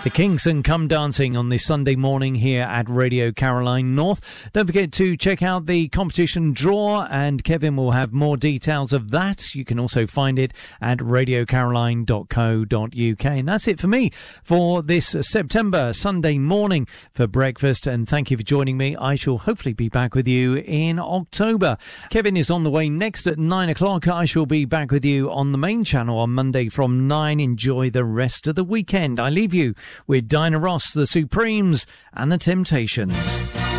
The Kingston Come Dancing on this Sunday morning here at Radio Caroline North. Don't forget to check out the competition draw, and Kevin will have more details of that. You can also find it at radiocaroline.co.uk. And that's it for me for this September Sunday morning for breakfast. And thank you for joining me. I shall hopefully be back with you in October. Kevin is on the way next at 9 o'clock. I shall be back with you on the main channel on Monday from 9. Enjoy the rest of the weekend. I leave you with Dinah Ross, the Supremes, and the Temptations.